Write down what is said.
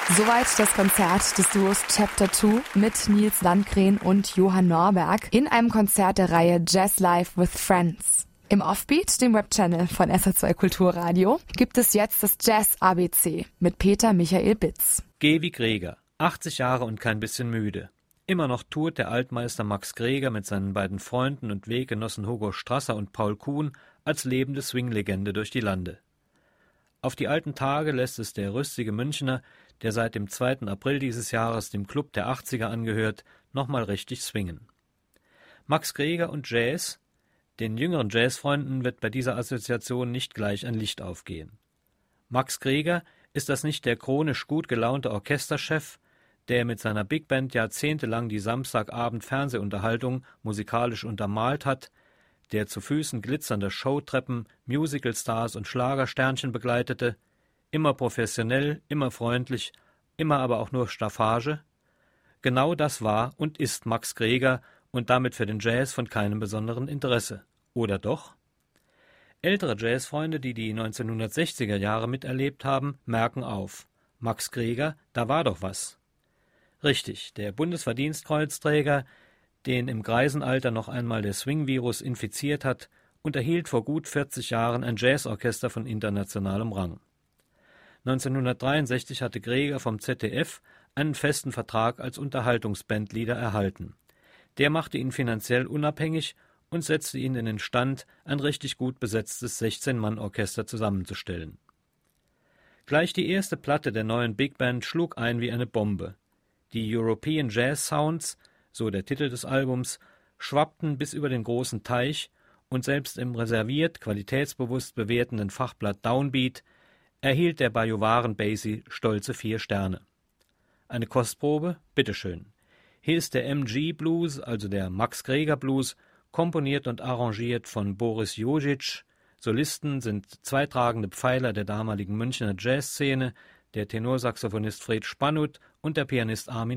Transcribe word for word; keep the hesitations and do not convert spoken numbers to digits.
Soweit das Konzert des Duos Chapter zwei mit Nils Landgren und Johann Norberg in einem Konzert der Reihe Jazz Live with Friends. Im Offbeat, dem Webchannel von S R zwei Kulturradio, gibt es jetzt das Jazz A B C mit Peter Michael Bitz. G wie Greger, achtzig Jahre und kein bisschen müde. Immer noch tourt der Altmeister Max Greger mit seinen beiden Freunden und Weggenossen Hugo Strasser und Paul Kuhn als lebende Swing-Legende durch die Lande. Auf die alten Tage lässt es der rüstige Münchner, der seit dem zweiten April dieses Jahres dem Club der achtziger angehört, nochmal richtig swingen. Max Greger und Jazz, den jüngeren Jazzfreunden wird bei dieser Assoziation nicht gleich ein Licht aufgehen. Max Greger, ist das nicht der chronisch gut gelaunte Orchesterchef, der mit seiner Big Band jahrzehntelang die Samstagabend-Fernsehunterhaltung musikalisch untermalt hat, der zu Füßen glitzernder Showtreppen Musicalstars und Schlagersternchen begleitete, immer professionell, immer freundlich, immer aber auch nur Staffage? Genau das war und ist Max Greger und damit für den Jazz von keinem besonderen Interesse. Oder doch? Ältere Jazzfreunde, die die neunzehnhundertsechziger Jahre miterlebt haben, merken auf. Max Greger, da war doch was. Richtig, der Bundesverdienstkreuzträger, den im Greisenalter noch einmal der Swing-Virus infiziert hat, unterhielt vor gut vierzig Jahren ein Jazzorchester von internationalem Rang. neunzehnhundertdreiundsechzig hatte Greger vom Z D F einen festen Vertrag als Unterhaltungsbandleader erhalten. Der machte ihn finanziell unabhängig und setzte ihn in den Stand, ein richtig gut besetztes sechzehn-Mann-Orchester zusammenzustellen. Gleich die erste Platte der neuen Big Band schlug ein wie eine Bombe. Die European Jazz Sounds, so der Titel des Albums, schwappten bis über den großen Teich und selbst im reserviert, qualitätsbewusst bewertenden Fachblatt Downbeat erhielt der Bajuwaren Basie stolze vier Sterne. Eine Kostprobe? Bitteschön. Hier ist der M G Blues, also der Max Greger Blues, komponiert und arrangiert von Boris Jojic. Solisten sind zwei tragende Pfeiler der damaligen Münchner Jazzszene, der Tenorsaxophonist Fred Spannut und der Pianist Armin